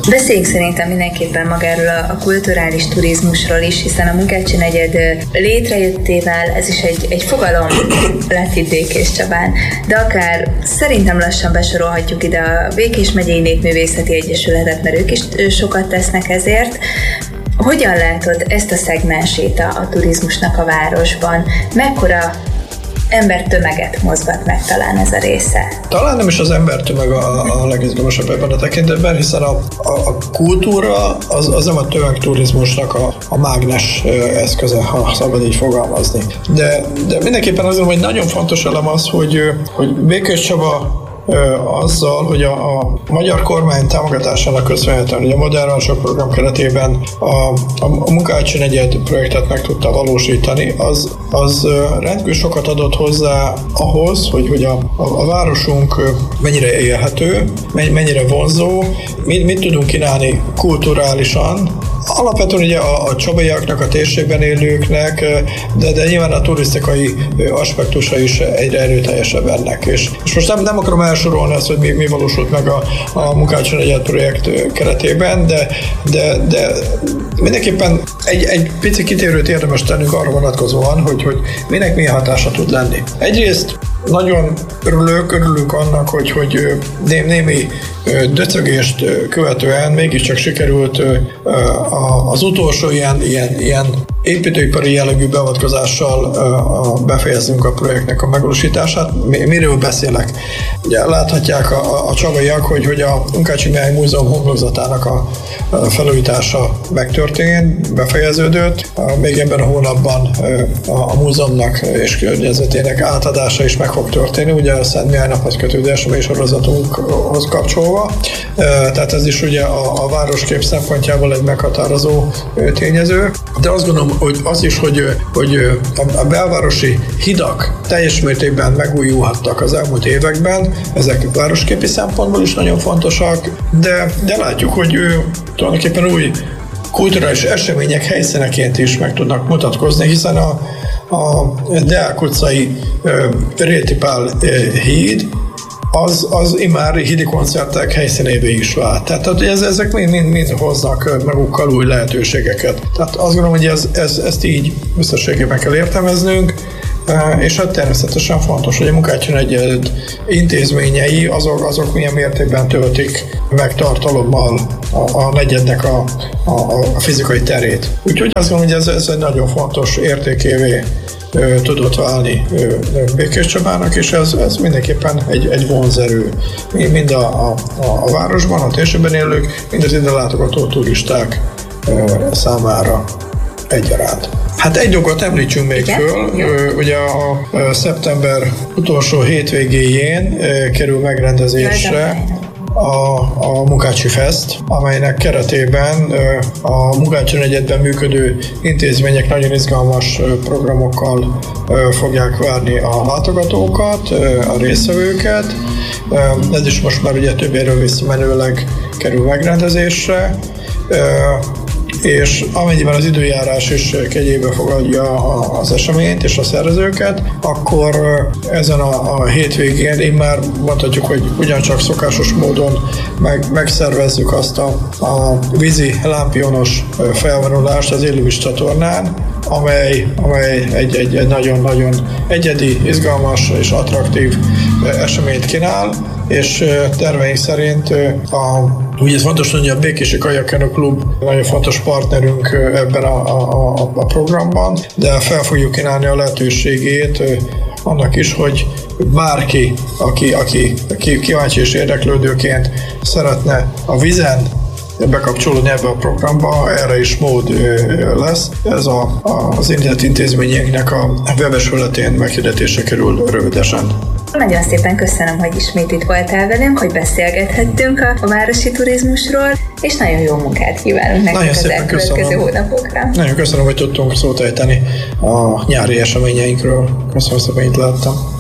Beszéljünk szerintem mindenképpen magáról a kulturális turizmusról is, hiszen a Munkácsi negyed létrejöttével ez is egy fogalom lett itt Békéscsabán, de akár szerintem lassan besorolhatjuk ide a Békés Megyei Népművészeti Egyesületet, mert ők is sokat tesznek ezért. Hogyan látod ezt a szegmensét a turizmusnak a városban? Mekkora embertömeget mozgat meg talán ez a része? Talán nem is az embertömeg a legizgalmasabb ebben a tekintetben, hiszen a kultúra az nem a tömegturizmusnak a mágnes eszköze, ha szabad így fogalmazni. De mindenképpen azt mondom, hogy nagyon fontos elem az, hogy Békéscsaba azzal, hogy a magyar kormány támogatásának köszönhetően, hogy a Modern Városok program keretében a Munkácsi negyed projektet meg tudta valósítani, az rendkívül sokat adott hozzá ahhoz, hogy a városunk mennyire élhető, mennyire vonzó, mit tudunk kínálni kulturálisan. Alapvetően ugye a csabaiaknak, a térségben élőknek, de nyilván a turisztikai aspektusa is egyre erőteljesebb ennek. És most nem akarom elsorolni azt, hogy mi valósult meg a Munkácsi negyed projekt keretében, de mindenképpen egy pici kitérőt érdemes tennünk arra vonatkozóan, hogy minek milyen hatása tud lenni. Egyrészt nagyon örülünk annak, hogy némi döcögést követően mégiscsak sikerült az utolsó ilyen építőipari jellegű beavatkozással befejeznünk a projektnek a megvalósítását. Miről beszélek? Ugye láthatják a csabaiak, hogy a Munkácsi Mihály Múzeum homlokzatának a felújítása megtörtént, befejeződött. Még ebben a hónapban a múzeumnak és környezetének átadása is meg fog történni, ugye a Szent Mihály naphoz kötődő esemény sorozatunkhoz kapcsolva. Tehát ez is ugye a városkép szempontjából egy meghatározó tényező. De azt gondolom, hogy az is, hogy a belvárosi hidak teljes mértékben megújulhattak az elmúlt években, ezek városképi szempontból is nagyon fontosak, de látjuk, hogy tulajdonképpen új kulturális események helyszíneként is meg tudnak mutatkozni, hiszen a Deák utcai Réti Pál híd az immár hídi koncertek helyszínévé is vált. Tehát ezek mind hoznak magukkal új lehetőségeket. Tehát azt gondolom, hogy ezt így összességében kell értelmeznünk, és hát természetesen fontos, hogy a Munkácsi negyed intézményei azok milyen mértékben töltik meg tartalommal a negyednek a fizikai terét. Úgyhogy azt gondolom, hogy ez egy nagyon fontos értékévé tudott válni Békéscsabának, és ez mindenképpen egy vonzerő. Mind a városban, a térségben élők, mind az ide látogató turisták számára egyaránt. Hát egy dolgot említsünk még föl, ugye a szeptember utolsó hétvégéjén kerül megrendezésre a Munkácsi Fest, amelynek keretében a Munkácsi negyedben működő intézmények nagyon izgalmas programokkal fogják várni a látogatókat, a résztvevőket. Ez is most már ugye több évről visszamenőleg kerül megrendezésre, és amennyiben az időjárás is kegyébe fogadja az eseményt és a szervezőket, akkor ezen a hétvégén én már mondhatjuk, hogy ugyancsak szokásos módon megszervezzük azt a vízi lámpionos felvonulást az Élővíz csatornán, amely egy nagyon-nagyon egyedi, izgalmas és attraktív eseményt kínál, és terveink szerint ugye ez fontos, hogy a Békési Kajakkenu Klub nagyon fontos partnerünk ebben a programban, de fel fogjuk kínálni a lehetőségét annak is, hogy bárki, aki kíváncsi és érdeklődőként szeretne a vízen bekapcsolódni ebbe a programba, erre is mód lesz. Ez az érintett intézményeknek a webes felületén meghirdetésre kerül rövidesen. Nagyon szépen köszönöm, hogy ismét itt voltál velünk, hogy beszélgethettünk a városi turizmusról, és nagyon jó munkát kívánunk nekünk az elkövetkező hónapokra. Nagyon köszönöm, hogy tudtunk szót ejteni a nyári eseményeinkről. Köszönöm szépen, itt láttam.